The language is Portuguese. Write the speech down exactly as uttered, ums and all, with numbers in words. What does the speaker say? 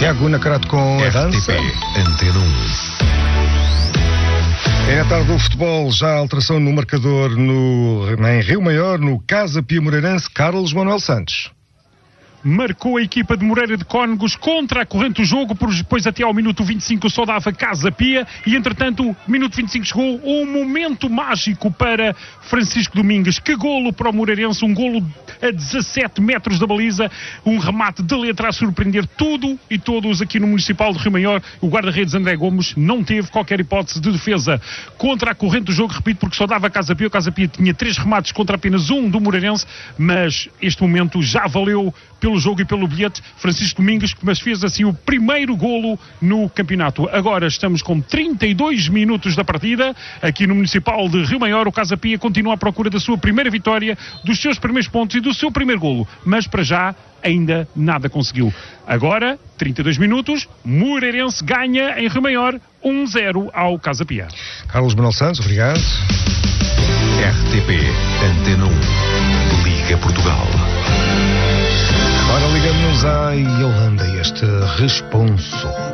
Tiago Nacarato com a dança. R T P Antena um. É a tarde do futebol, já a alteração no marcador no, em Rio Maior, no Casa Pia Moreirense, Carlos Manuel Santos. Marcou a equipa de Moreira de Cónegos contra a corrente do jogo, por depois até ao minuto vinte e cinco só dava Casa Pia e entretanto, minuto vinte e cinco chegou um momento mágico para Francisco Domingues. Que golo para o Moreirense, um golo a dezassete metros da baliza, um remate de letra a surpreender tudo e todos aqui no Municipal de Rio Maior. O guarda-redes André Gomes não teve qualquer hipótese de defesa contra a corrente do jogo, repito, porque só dava Casa Pia. O Casa Pia tinha três remates contra apenas um do Moreirense, mas este momento já valeu pelo jogo e pelo bilhete. Francisco Domingues, mas fez assim o primeiro golo no campeonato. Agora estamos com trinta e dois minutos da partida, aqui no Municipal de Rio Maior. O Casa Pia continua à procura da sua primeira vitória, dos seus primeiros pontos e do seu primeiro golo, mas para já ainda nada conseguiu. Agora, trinta e dois minutos, Moreirense ganha em Rio Maior um zero ao Casa Pia. Carlos Manuel Santos, obrigado. R T P Antena um. Liga Portugal. Agora ligamos à Yolanda, este responso.